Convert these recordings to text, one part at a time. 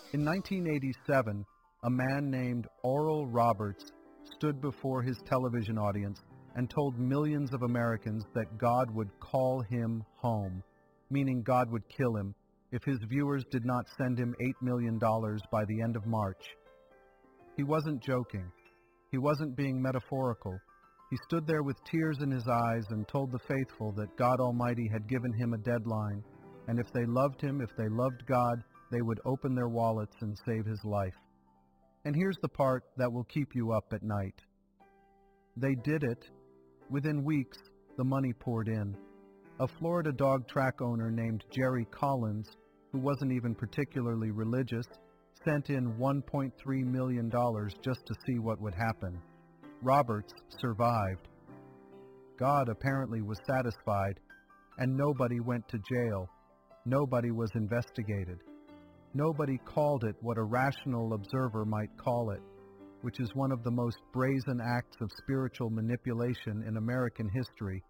In 1987, a man named Oral Roberts stood before his television audience and told millions of Americans that God would call him home, meaning God would kill him if his viewers did not send him $8 million by the end of March. He wasn't joking. He wasn't being metaphorical. He stood there with tears in his eyes and told the faithful that God Almighty had given him a deadline, and if they loved him, if they loved God, they would open their wallets and save his life. And here's the part that will keep you up at night. They did it. Within weeks, the money poured in. A Florida dog track owner named Jerry Collins, who wasn't even particularly religious, sent in $1.3 million just to see what would happen. Roberts survived. God apparently was satisfied, and nobody went to jail. Nobody was investigated. Nobody called it what a rational observer might call it, which is one of the most brazen acts of spiritual manipulation in American history.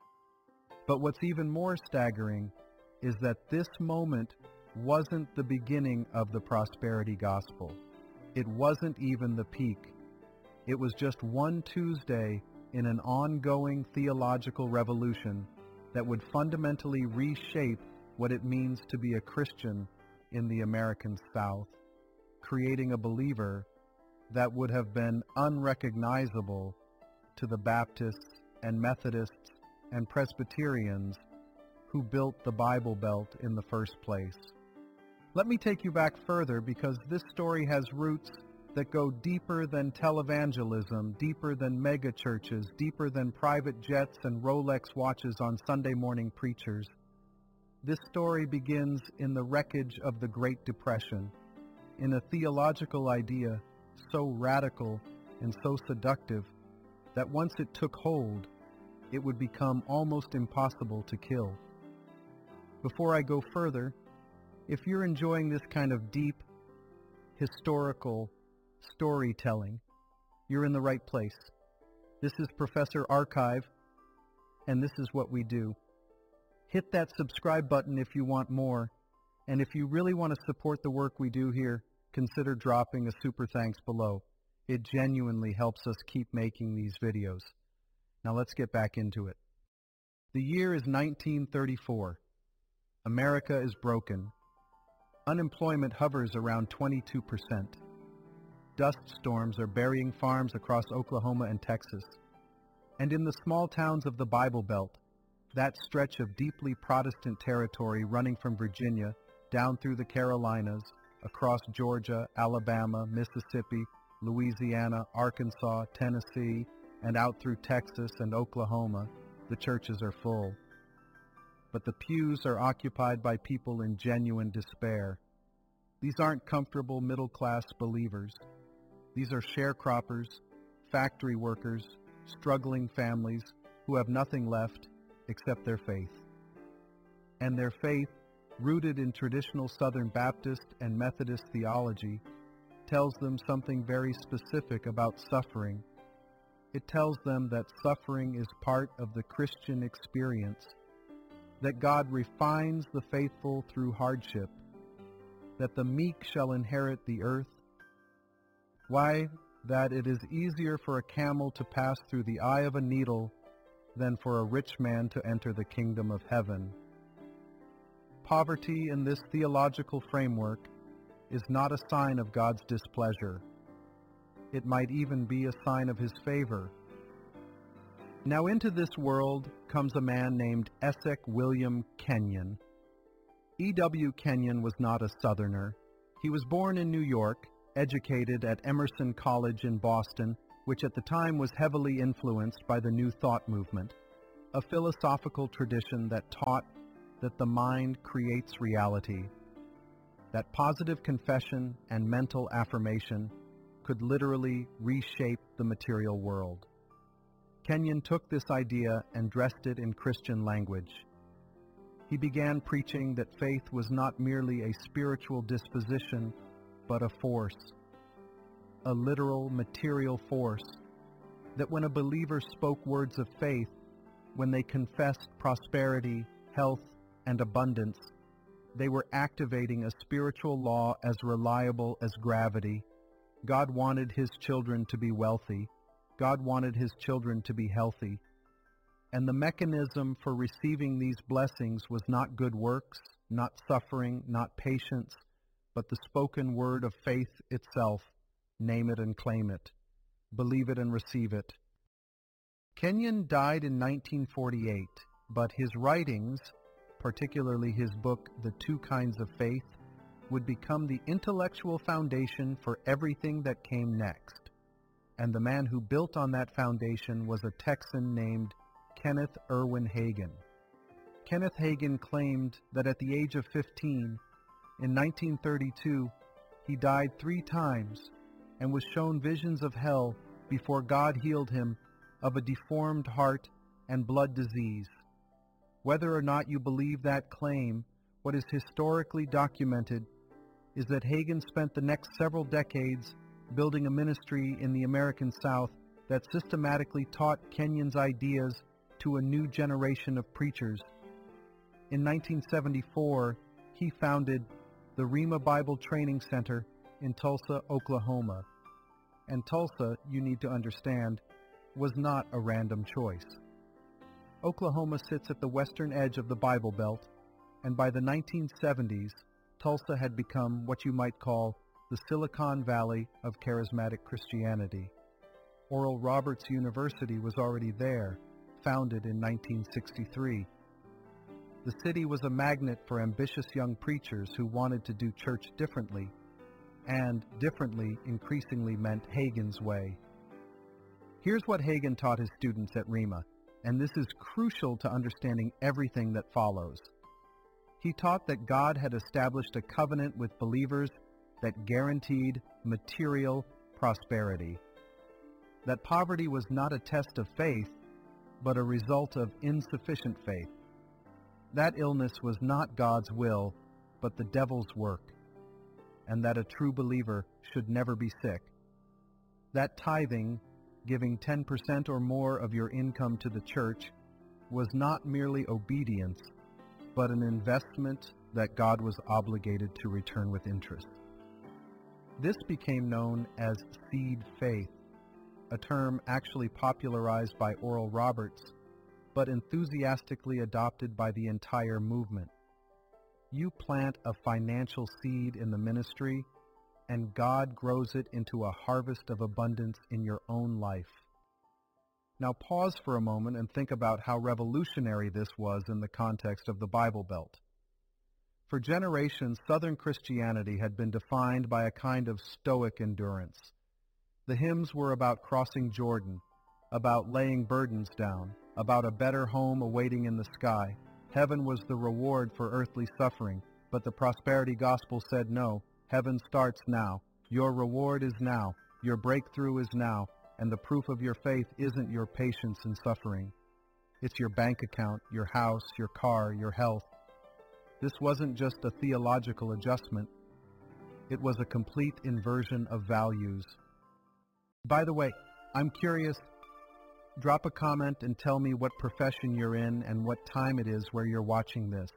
But what's even more staggering is that this moment wasn't the beginning of the prosperity gospel. It wasn't even the peak. It was just one Tuesday in an ongoing theological revolution that would fundamentally reshape what it means to be a Christian in the American South, creating a believer that would have been unrecognizable to the Baptists and Methodists and Presbyterians who built the Bible Belt in the first place. Let me take you back further, because this story has roots that go deeper than televangelism, deeper than mega churches, deeper than private jets and Rolex watches on Sunday morning preachers. This story begins in the wreckage of the Great Depression, in a theological idea so radical and so seductive that once it took hold, it would become almost impossible to kill. Before I go further, if you're enjoying this kind of deep, historical storytelling, you're in the right place. This is Professor Archive, and this is what we do. Hit that subscribe button if you want more, and if you really want to support the work we do here, consider dropping a super thanks below. It genuinely helps us keep making these videos. Now let's get back into it. The year is 1934. America is broken. Unemployment hovers around 22%. Dust storms are burying farms across Oklahoma and Texas. And in the small towns of the Bible Belt, that stretch of deeply Protestant territory running from Virginia down through the Carolinas, across Georgia, Alabama, Mississippi, Louisiana, Arkansas, Tennessee, and out through Texas and Oklahoma, the churches are full. But the pews are occupied by people in genuine despair. These aren't comfortable middle-class believers. These are sharecroppers, factory workers, struggling families who have nothing left except their faith. And their faith, rooted in traditional Southern Baptist and Methodist theology, tells them something very specific about suffering. It tells them that suffering is part of the Christian experience, that God refines the faithful through hardship, that the meek shall inherit the earth. Why, that it is easier for a camel to pass through the eye of a needle than for a rich man to enter the kingdom of heaven. Poverty in this theological framework is not a sign of God's displeasure. It might even be a sign of His favor. Now into this world comes a man named Esek William Kenyon. E.W. Kenyon was not a Southerner. He was born in New York, educated at Emerson College in Boston, which at the time was heavily influenced by the New Thought movement, a philosophical tradition that taught that the mind creates reality, that positive confession and mental affirmation could literally reshape the material world. Kenyon took this idea and dressed it in Christian language. He began preaching that faith was not merely a spiritual disposition, but a force, a literal material force, that when a believer spoke words of faith, when they confessed prosperity, health, and abundance, They were activating a spiritual law as reliable as gravity. God wanted His children to be wealthy. God wanted His children to be healthy. And the mechanism for receiving these blessings was not good works, not suffering, not patience, but the spoken word of faith itself. Name it and claim it. Believe it and receive it. Kenyon died in 1948, but his writings, particularly his book, The Two Kinds of Faith, would become the intellectual foundation for everything that came next. And the man who built on that foundation was a Texan named Kenneth Irwin Hagin. Kenneth Hagin claimed that at the age of 15, in 1932, he died 3 times and was shown visions of hell before God healed him of a deformed heart and blood disease. Whether or not you believe that claim, what is historically documented is that Hagin spent the next several decades building a ministry in the American South that systematically taught Kenyon's ideas to a new generation of preachers. In 1974, he founded the Rhema Bible Training Center in Tulsa, Oklahoma. And Tulsa, you need to understand, was not a random choice. Oklahoma sits at the western edge of the Bible Belt, and by the 1970s, Tulsa had become what you might call the Silicon Valley of charismatic Christianity. Oral Roberts University was already there, founded in 1963. The city was a magnet for ambitious young preachers who wanted to do church differently, and differently increasingly meant Hagin's way. Here's what Hagin taught his students at Rhema, and this is crucial to understanding everything that follows. He taught that God had established a covenant with believers that guaranteed material prosperity. That poverty was not a test of faith, but a result of insufficient faith. That illness was not God's will, but the devil's work, and that a true believer should never be sick. That tithing, giving 10% or more of your income to the church, was not merely obedience, but an investment that God was obligated to return with interest. This became known as seed faith, a term actually popularized by Oral Roberts, but enthusiastically adopted by the entire movement. You plant a financial seed in the ministry, and God grows it into a harvest of abundance in your own life. Now pause for a moment and think about how revolutionary this was in the context of the Bible Belt. For generations, Southern Christianity had been defined by a kind of stoic endurance. The hymns were about crossing Jordan, about laying burdens down, about a better home awaiting in the sky. Heaven was the reward for earthly suffering, but the prosperity gospel said no, heaven starts now. Your reward is now. Your breakthrough is now. And the proof of your faith isn't your patience in suffering. It's your bank account, your house, your car, your health. This wasn't just a theological adjustment. It was a complete inversion of values. By the way, I'm curious. Drop a comment and tell me what profession you're in and what time it is where you're watching this.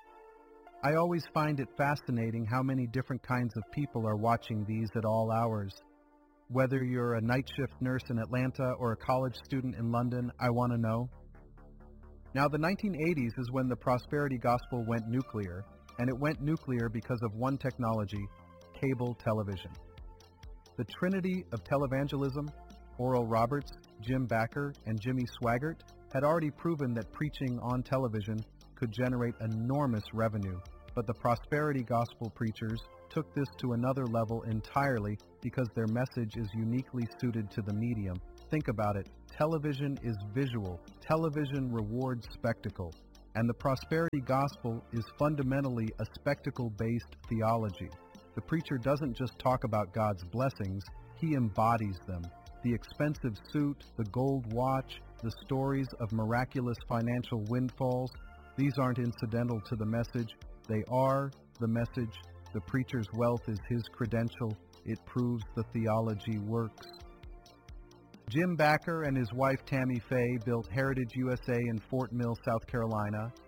I always find it fascinating how many different kinds of people are watching these at all hours. Whether you're a night shift nurse in Atlanta or a college student in London, I want to know. Now, the 1980s is when the prosperity gospel went nuclear, and it went nuclear because of one technology, cable television. The trinity of televangelism, Oral Roberts, Jim Bakker, and Jimmy Swaggart, had already proven that preaching on television could generate enormous revenue, but the prosperity gospel preachers took this to another level entirely because their message is uniquely suited to the medium. Think about it. Television is visual. Television rewards spectacle. And the prosperity gospel is fundamentally a spectacle-based theology. The preacher doesn't just talk about God's blessings, he embodies them. The expensive suit, the gold watch, the stories of miraculous financial windfalls, these aren't incidental to the message. They are the message. The preacher's wealth is his credential. It proves the theology works. Jim Bakker and his wife Tammy Faye built Heritage USA in Fort Mill, South Carolina, a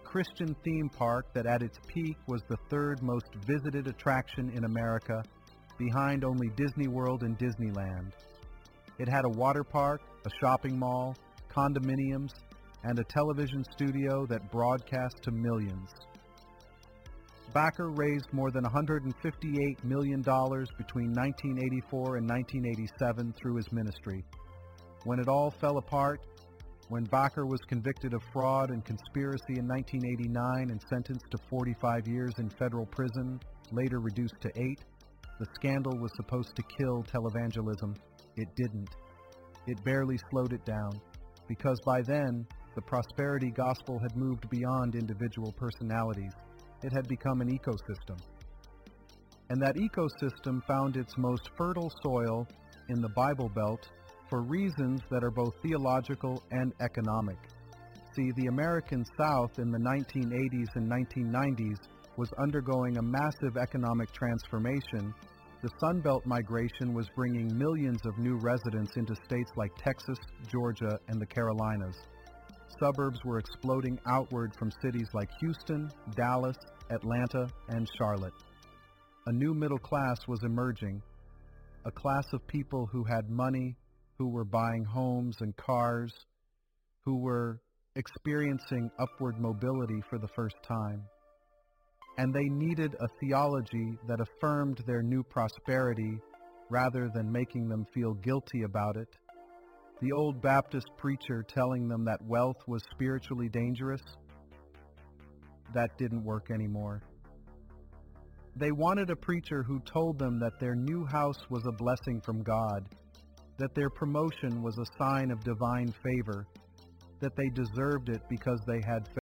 Christian theme park that at its peak was the third most visited attraction in America, behind only Disney World and Disneyland. It had a water park, a shopping mall, condominiums, and a television studio that broadcast to millions. Bakker raised more than $158 million between 1984 and 1987 through his ministry. When it all fell apart, when Bakker was convicted of fraud and conspiracy in 1989 and sentenced to 45 years in federal prison, later reduced to 8, the scandal was supposed to kill televangelism. It didn't. It barely slowed it down, because by then, the prosperity gospel had moved beyond individual personalities. It had become an ecosystem. And that ecosystem found its most fertile soil in the Bible Belt for reasons that are both theological and economic. See, the American South in the 1980s and 1990s was undergoing a massive economic transformation. The Sun Belt migration was bringing millions of new residents into states like Texas, Georgia, and the Carolinas. Suburbs were exploding outward from cities like Houston, Dallas, Atlanta, and Charlotte. A new middle class was emerging, a class of people who had money, who were buying homes and cars, who were experiencing upward mobility for the first time. And they needed a theology that affirmed their new prosperity rather than making them feel guilty about it. The old Baptist preacher telling them that wealth was spiritually dangerous, that didn't work anymore. They wanted a preacher who told them that their new house was a blessing from God, that their promotion was a sign of divine favor, that they deserved it because they had